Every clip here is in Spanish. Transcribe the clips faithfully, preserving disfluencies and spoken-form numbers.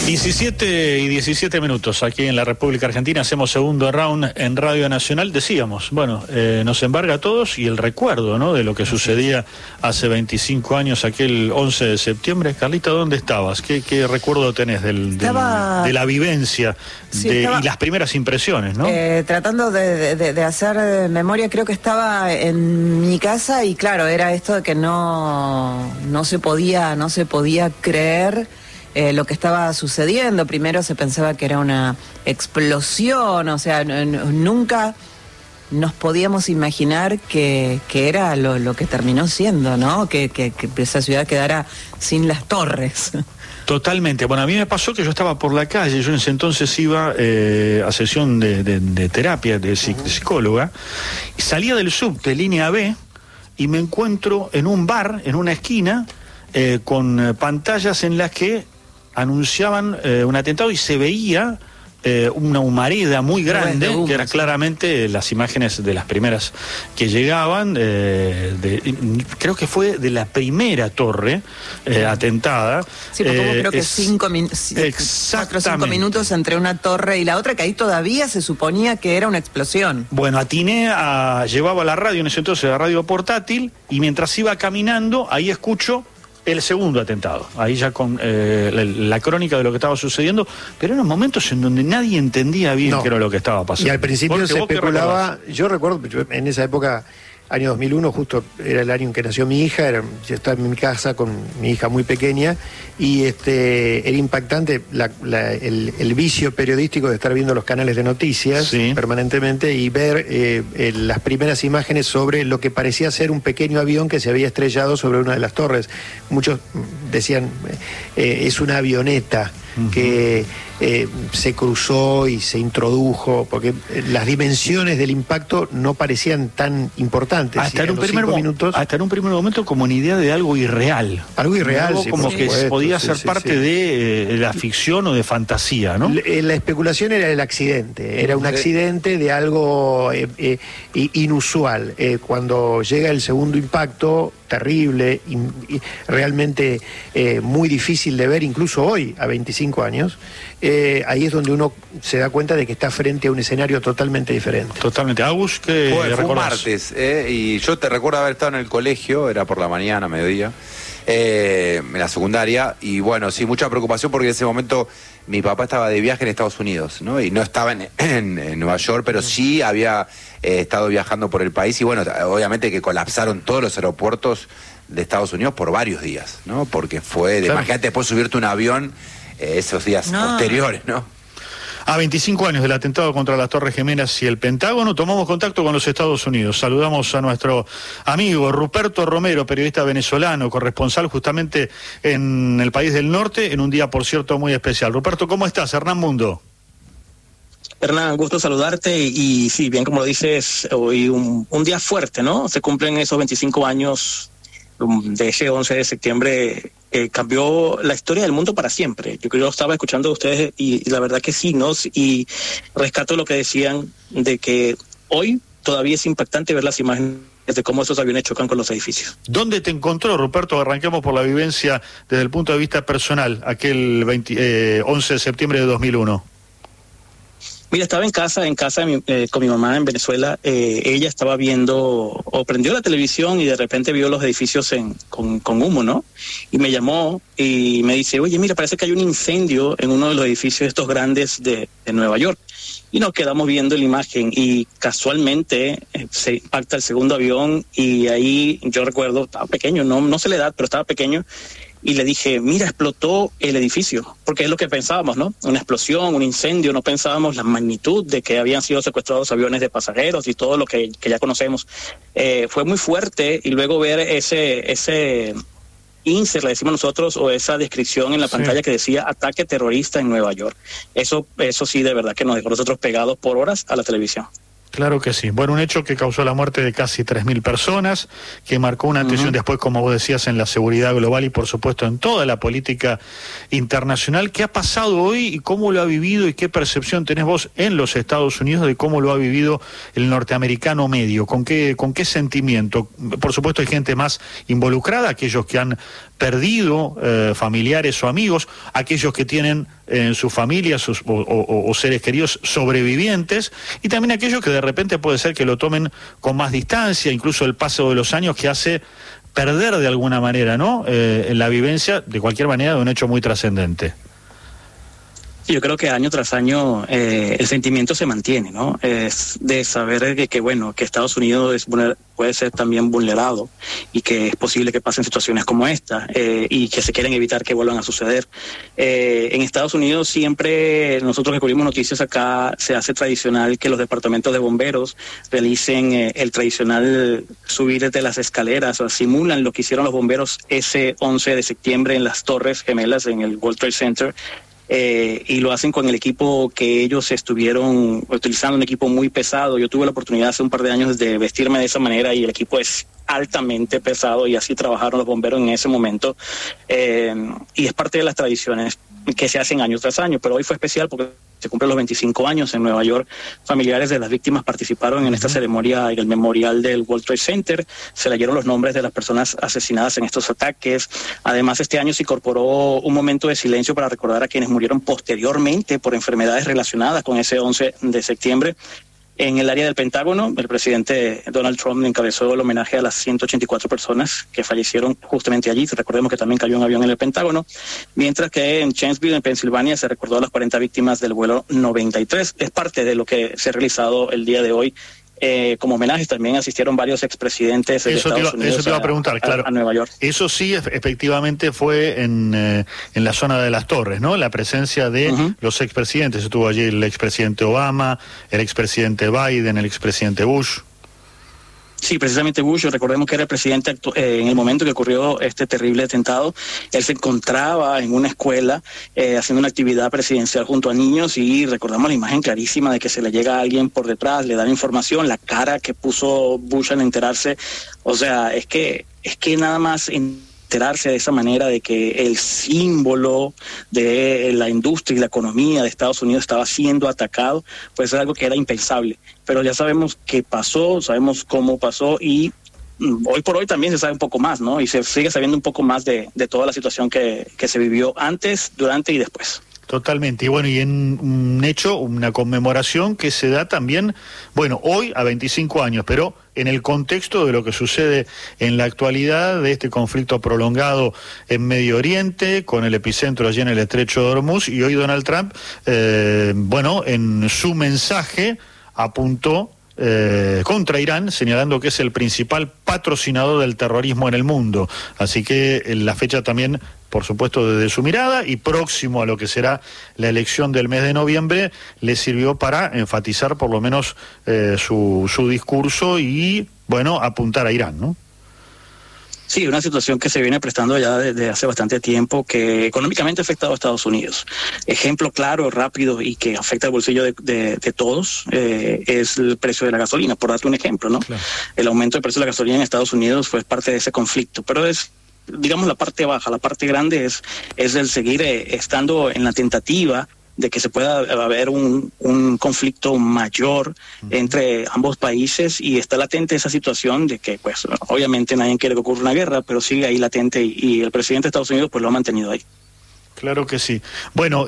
diecisiete y diecisiete minutos aquí en la República Argentina, hacemos segundo round en Radio Nacional. Decíamos, bueno, eh, nos embarga a todos y el recuerdo, ¿no?, de lo que sucedía hace veinticinco años, aquel once de septiembre. Carlita, ¿dónde estabas? ¿Qué, qué recuerdo tenés del, del, estaba... de la vivencia sí, de, estaba... y las primeras impresiones, ¿no? Eh, tratando de, de, de hacer memoria, creo que estaba en mi casa y claro, era esto de que no, no se podía, no se podía creer Eh, lo que estaba sucediendo. Primero se pensaba que era una explosión, o sea, n- n- nunca nos podíamos imaginar que, que era lo, lo que terminó siendo, ¿no? Que, que, que esa ciudad quedara sin las torres. Totalmente. Bueno, a mí me pasó que yo estaba por la calle, yo en ese entonces iba eh, a sesión de, de, de terapia, de, psic- de psicóloga, y salía del subte, línea B, y me encuentro en un bar, en una esquina, eh, con eh, pantallas en las que anunciaban eh, un atentado y se veía eh, una humareda muy grande, Bueno, humo, que eran sí. claramente las imágenes de las primeras que llegaban, eh, de, creo que fue de la primera torre eh, atentada. Sí, porque hubo Eh, creo que es- cinco, min- cuatro o cinco exactamente. minutos entre una torre y la otra, que ahí todavía se suponía que era una explosión. Bueno, atiné a... llevaba la radio en ese entonces, la radio portátil, y mientras iba caminando, ahí escucho el segundo atentado, ahí ya con eh, la, la crónica de lo que estaba sucediendo, pero eran momentos en donde nadie entendía bien No. qué era lo que estaba pasando. Y al principio Porque se vos qué especulaba, recordás. yo recuerdo, yo en esa época, año dos mil uno, justo era el año en que nació mi hija, era, yo estaba en mi casa con mi hija muy pequeña, y este era impactante la- la- el, el vicio periodístico de estar viendo los canales de noticias Sí. permanentemente y ver eh, eh, las primeras imágenes sobre lo que parecía ser un pequeño avión que se había estrellado sobre una de las torres. Muchos decían, eh, es una avioneta Uh-huh. que eh, se cruzó y se introdujo, porque eh, las dimensiones del impacto no parecían tan importantes. Hasta Y en, a un los primer cinco mo- minutos, hasta en un primer momento como una idea de algo irreal. algo irreal, Algo sí, como por que supuesto, podía sí, ser sí, parte sí. de eh, la ficción o de fantasía, ¿no? L- eh, La especulación era el accidente, era un accidente de algo eh, eh, i- inusual. Eh, cuando llega el segundo impacto, terrible, in- y realmente eh, muy difícil de ver, incluso hoy, a veinticinco años, eh, ahí es donde uno se da cuenta de que está frente a un escenario totalmente diferente. Totalmente. Agus, ¿qué Fue, fue un recordás? martes, ¿eh? Y yo te recuerdo haber estado en el colegio, era por la mañana, mediodía, eh, en la secundaria, y bueno, sí, mucha preocupación porque en ese momento mi papá estaba de viaje en Estados Unidos, ¿no? Y no estaba en, en- en Nueva York, pero sí había eh, estado viajando por el país, y bueno, obviamente que colapsaron todos los aeropuertos de Estados Unidos por varios días, ¿no? Porque fue, de, Claro. imagínate después subirte a un avión eh, esos días No. posteriores, ¿no? A veinticinco años del atentado contra las Torres Gemelas y el Pentágono, tomamos contacto con los Estados Unidos. Saludamos a nuestro amigo Ruperto Romero, periodista venezolano, corresponsal justamente en el país del norte, en un día, por cierto, muy especial. Ruperto, ¿cómo estás? Hernán Mundo. Hernán, gusto saludarte y, y sí, bien como lo dices, hoy un, un día fuerte, ¿no? Se cumplen esos veinticinco años um, de ese once de septiembre que cambió la historia del mundo para siempre. Yo creo que estaba escuchando a ustedes y, y la verdad que sí, ¿no? Y rescato lo que decían de que hoy todavía es impactante ver las imágenes de cómo esos aviones chocan con los edificios. ¿Dónde te encontró, Ruperto? Arranquemos por la vivencia desde el punto de vista personal, aquel veinte, eh, once de septiembre de dos mil uno. Mira, estaba en casa, en casa de mi- eh, con mi mamá en Venezuela. Eh, ella estaba viendo o prendió la televisión y de repente vio los edificios en, con, con humo, ¿no? Y me llamó y me dice, oye, mira, parece que hay un incendio en uno de los edificios estos grandes de, de Nueva York. Y nos quedamos viendo la imagen y casualmente eh, se impacta el segundo avión y ahí yo recuerdo, estaba pequeño, no, no sé la edad, pero estaba pequeño. Y le dije, mira, explotó el edificio, porque es lo que pensábamos, ¿no? Una explosión, un incendio, no pensábamos la magnitud de que habían sido secuestrados aviones de pasajeros y todo lo que, que ya conocemos. Eh, fue muy fuerte y luego ver ese ese insert, le decimos nosotros, o esa descripción en la Sí. pantalla que decía ataque terrorista en Nueva York. Eso, eso sí, de verdad que nos dejó nosotros pegados por horas a la televisión. Claro que sí. Bueno, un hecho que causó la muerte de casi tres mil personas, que marcó una atención Uh-huh. después, como vos decías, en la seguridad global y, por supuesto, en toda la política internacional. ¿Qué ha pasado hoy y cómo lo ha vivido y qué percepción tenés vos en los Estados Unidos de cómo lo ha vivido el norteamericano medio? ¿Con qué, con qué sentimiento? Por supuesto, hay gente más involucrada, aquellos que han perdido eh, familiares o amigos, aquellos que tienen en sus familias sus, o, o, o seres queridos sobrevivientes, y también aquellos que de repente puede ser que lo tomen con más distancia, incluso el paso de los años que hace perder de alguna manera, ¿no? Eh, en la vivencia, de cualquier manera, de un hecho muy trascendente. Yo creo que año tras año eh, el sentimiento se mantiene, ¿no? Es de saber que, que bueno, que Estados Unidos es, puede ser también vulnerado y que es posible que pasen situaciones como esta eh, y que se quieren evitar que vuelvan a suceder. Eh, en Estados Unidos siempre, nosotros que cubrimos noticias acá, se hace tradicional que los departamentos de bomberos realicen eh, el tradicional subir desde las escaleras, o simulan lo que hicieron los bomberos ese once de septiembre en las Torres Gemelas, en el World Trade Center. Eh, y lo hacen con el equipo que ellos estuvieron utilizando, un equipo muy pesado. Yo tuve la oportunidad hace un par de años de vestirme de esa manera y el equipo es altamente pesado y así trabajaron los bomberos en ese momento. Eh, y es parte de las tradiciones que se hacen año tras año, pero hoy fue especial porque se cumplen los veinticinco años en Nueva York. Familiares de las víctimas participaron en esta ceremonia en el memorial del World Trade Center. Se leyeron los nombres de las personas asesinadas en estos ataques. Además, este año se incorporó un momento de silencio para recordar a quienes murieron posteriormente por enfermedades relacionadas con ese once de septiembre. En el área del Pentágono, el presidente Donald Trump encabezó el homenaje a las ciento ochenta y cuatro personas que fallecieron justamente allí. Recordemos que también cayó un avión en el Pentágono. Mientras que en Chancellorsville, en Pensilvania, se recordó a las cuarenta víctimas del vuelo noventa y tres. Es parte de lo que se ha realizado el día de hoy. Eh, como homenajes también asistieron varios expresidentes de eso Estados te iba, Unidos eso te iba a, preguntar, a, claro. a Nueva York. Eso sí, efectivamente fue en, eh, en la zona de las Torres, ¿no? La presencia de uh-huh. los expresidentes. Estuvo allí el expresidente Obama, el expresidente Biden, el expresidente Bush. Sí, precisamente Bush, recordemos que era el presidente actu- eh, en el momento que ocurrió este terrible atentado. Él se encontraba en una escuela eh, haciendo una actividad presidencial junto a niños y recordamos la imagen clarísima de que se le llega a alguien por detrás, le dan información, la cara que puso Bush al enterarse. O sea, es que, es que nada más enterarse de esa manera de que el símbolo de la industria y la economía de Estados Unidos estaba siendo atacado, pues es algo que era impensable. Pero ya sabemos qué pasó, sabemos cómo pasó y hoy por hoy también se sabe un poco más, ¿no? Y se sigue sabiendo un poco más de, de toda la situación que, que se vivió antes, durante y después. Totalmente, y bueno, y en un hecho, una conmemoración que se da también, bueno, hoy a veinticinco años, pero en el contexto de lo que sucede en la actualidad de este conflicto prolongado en Medio Oriente, con el epicentro allí en el Estrecho de Hormuz, y hoy Donald Trump, eh, bueno, en su mensaje apuntó Eh, contra Irán, señalando que es el principal patrocinador del terrorismo en el mundo. Así que en la fecha también, por supuesto, desde su mirada y próximo a lo que será la elección del mes de noviembre, le sirvió para enfatizar por lo menos eh, su, su discurso y, bueno, apuntar a Irán, ¿no? Sí, una situación que se viene prestando ya desde hace bastante tiempo, que económicamente ha afectado a Estados Unidos. Ejemplo claro, rápido y que afecta el bolsillo de, de, de todos eh, es el precio de la gasolina, por darte un ejemplo, ¿no? Claro. El aumento del precio de la gasolina en Estados Unidos fue parte de ese conflicto, pero es, digamos, la parte baja. La parte grande es, es el seguir eh, estando en la tentativa de que se pueda haber un, un conflicto mayor entre ambos países y está latente esa situación de que, pues, obviamente nadie quiere que ocurra una guerra, pero sigue ahí latente y, y el presidente de Estados Unidos pues lo ha mantenido ahí. Claro que sí. Bueno,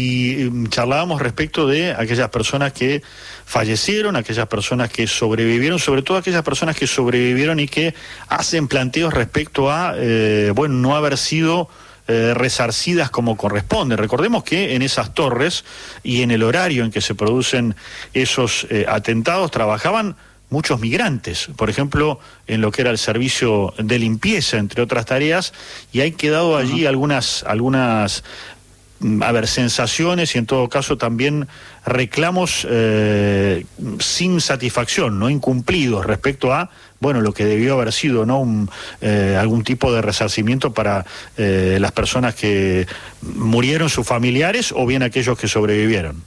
y charlábamos respecto de aquellas personas que fallecieron, aquellas personas que sobrevivieron, sobre todo aquellas personas que sobrevivieron y que hacen planteos respecto a, eh, bueno, no haber sido Eh, resarcidas como corresponde. Recordemos que en esas torres y en el horario en que se producen esos eh, atentados trabajaban muchos migrantes, por ejemplo, en lo que era el servicio de limpieza, entre otras tareas, y hay quedado allí uh-huh. algunas, algunas, a ver, sensaciones y en todo caso también reclamos eh, sin satisfacción, no incumplidos respecto a, bueno, lo que debió haber sido, ¿no? Un, eh, algún tipo de resarcimiento para eh, las personas que murieron, sus familiares, o bien aquellos que sobrevivieron.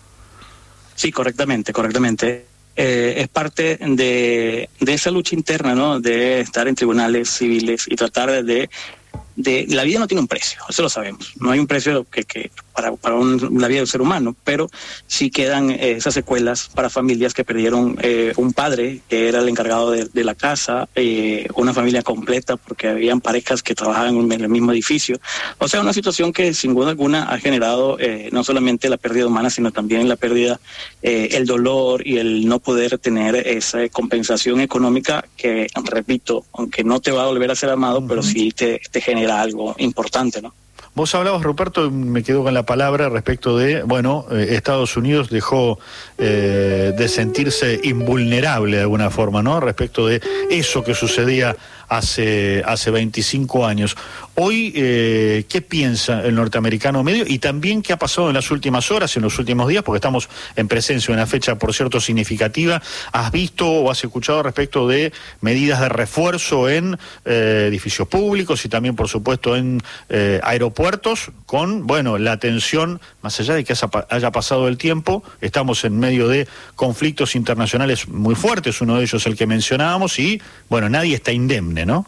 Sí, correctamente, correctamente. Eh, es parte de, de esa lucha interna, ¿no? De estar en tribunales civiles y tratar de de la vida no tiene un precio, eso lo sabemos, no hay un precio que, que para, para un, la vida del ser humano, pero sí quedan eh, esas secuelas para familias que perdieron eh, un padre que era el encargado de, de la casa, eh, una familia completa porque habían parejas que trabajaban en el mismo edificio, o sea, una situación que sin duda alguna ha generado eh, no solamente la pérdida humana, sino también la pérdida, eh, el dolor y el no poder tener esa compensación económica que, repito, aunque no te va a volver a ser amado, uh-huh. pero sí te, te genera algo importante, ¿no? Vos hablabas, Ruperto, me quedo con la palabra respecto de, bueno, eh, Estados Unidos dejó eh, de sentirse invulnerable de alguna forma, ¿no? Respecto de eso que sucedía hace, hace veinticinco años. Hoy, eh, ¿qué piensa el norteamericano medio? Y también, ¿qué ha pasado en las últimas horas, en los últimos días? Porque estamos en presencia de una fecha, por cierto, significativa. ¿Has visto o has escuchado respecto de medidas de refuerzo en eh, edificios públicos y también, por supuesto, en eh, aeropuertos? Con, bueno, la tensión, más allá de que haya pasado el tiempo, estamos en medio de conflictos internacionales muy fuertes, uno de ellos el que mencionábamos, y, bueno, nadie está indemne, ¿no?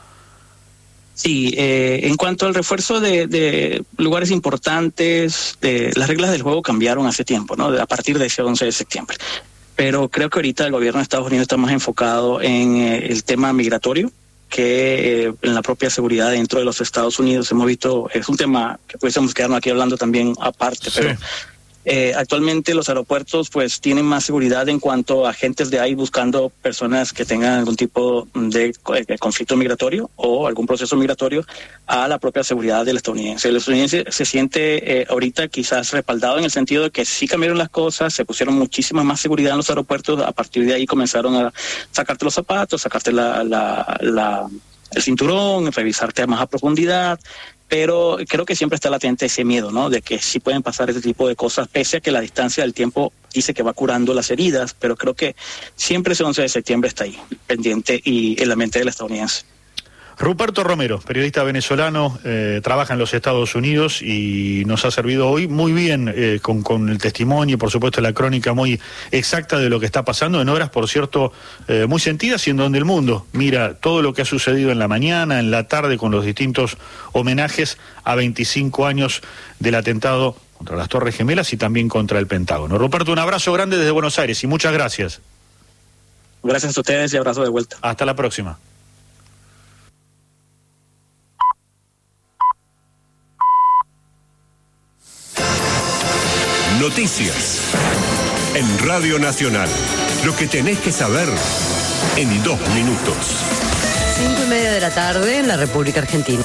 Sí, eh, en cuanto al refuerzo de, de lugares importantes, de, las reglas del juego cambiaron hace tiempo, ¿no? A partir de ese once de septiembre. Pero creo que ahorita el gobierno de Estados Unidos está más enfocado en eh, el tema migratorio que eh, en la propia seguridad dentro de los Estados Unidos. Hemos visto, es un tema que pudiésemos quedarnos aquí hablando también aparte, sí. pero... Eh, actualmente los aeropuertos pues tienen más seguridad en cuanto a agentes de ahí buscando personas que tengan algún tipo de, de conflicto migratorio o algún proceso migratorio a la propia seguridad del estadounidense. El estadounidense se siente eh, ahorita quizás respaldado en el sentido de que sí cambiaron las cosas, se pusieron muchísima más seguridad en los aeropuertos, a partir de ahí comenzaron a sacarte los zapatos, sacarte la, la, la, el cinturón, revisarte más a profundidad. Pero creo que siempre está latente ese miedo, ¿no? De que sí pueden pasar ese tipo de cosas, pese a que la distancia del tiempo dice que va curando las heridas, pero creo que siempre ese once de septiembre está ahí, pendiente y en la mente del estadounidense. Ruperto Romero, periodista venezolano, eh, trabaja en los Estados Unidos y nos ha servido hoy muy bien eh, con, con el testimonio y por supuesto la crónica muy exacta de lo que está pasando en horas, por cierto, eh, muy sentidas y en donde el mundo mira todo lo que ha sucedido en la mañana, en la tarde, con los distintos homenajes a veinticinco años del atentado contra las Torres Gemelas y también contra el Pentágono. Ruperto, un abrazo grande desde Buenos Aires y muchas gracias. Gracias a ustedes y abrazo de vuelta. Hasta la próxima. Noticias en Radio Nacional. Lo que tenés que saber en dos minutos. Cinco y media de la tarde en la República Argentina.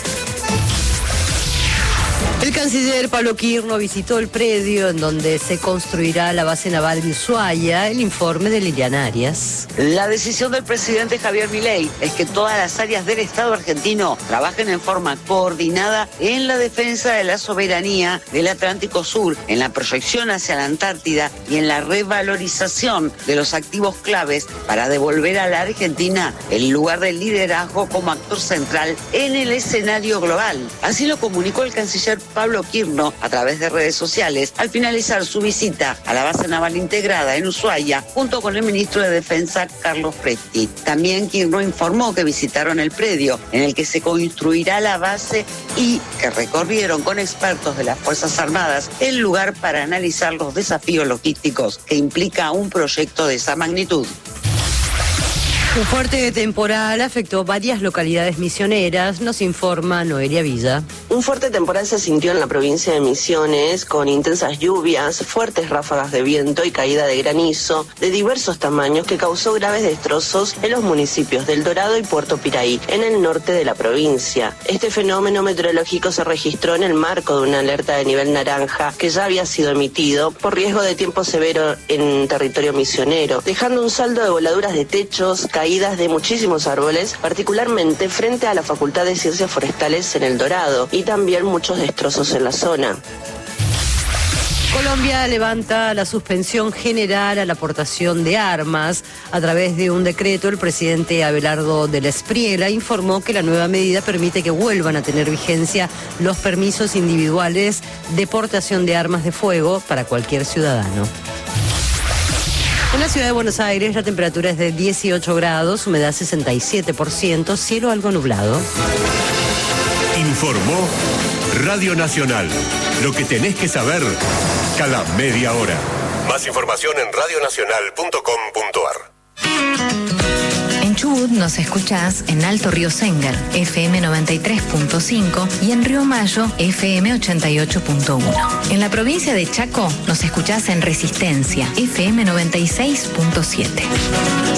El canciller Pablo Quirno visitó el predio en donde se construirá la base naval de Ushuaia. El informe de Liliana Arias. La decisión del presidente Javier Milei es que todas las áreas del Estado argentino trabajen en forma coordinada en la defensa de la soberanía del Atlántico Sur, en la proyección hacia la Antártida y en la revalorización de los activos claves para devolver a la Argentina el lugar del liderazgo como actor central en el escenario global. Así lo comunicó el canciller Pablo Quirno a través de redes sociales al finalizar su visita a la base naval integrada en Ushuaia junto con el ministro de Defensa Carlos Presti. También Quirno informó que visitaron el predio en el que se construirá la base y que recorrieron con expertos de las Fuerzas Armadas el lugar para analizar los desafíos logísticos que implica un proyecto de esa magnitud. Un fuerte temporal afectó varias localidades misioneras, nos informa Noelia Villa. Un fuerte temporal se sintió en la provincia de Misiones, con intensas lluvias, fuertes ráfagas de viento y caída de granizo de diversos tamaños que causó graves destrozos en los municipios del Dorado y Puerto Piraí, en el norte de la provincia. Este fenómeno meteorológico se registró en el marco de una alerta de nivel naranja que ya había sido emitido por riesgo de tiempo severo en territorio misionero, dejando un saldo de voladuras de techos, caídas de muchísimos árboles, particularmente frente a la Facultad de Ciencias Forestales en El Dorado, y también muchos destrozos en la zona. Colombia levanta la suspensión general a la aportación de armas. A través de un decreto, el presidente Abelardo de la Espriella informó que la nueva medida permite que vuelvan a tener vigencia los permisos individuales de portación de armas de fuego para cualquier ciudadano. En la ciudad de Buenos Aires la temperatura es de dieciocho grados, humedad sesenta y siete por ciento, cielo algo nublado. Informó Radio Nacional. Lo que tenés que saber cada media hora. Más información en radio nacional punto com punto a r. En Chubut nos escuchás en Alto Río Sengar, F M noventa y tres punto cinco y en Río Mayo, F M ochenta y ocho punto uno. En la provincia de Chaco nos escuchás en Resistencia, F M noventa y seis punto siete.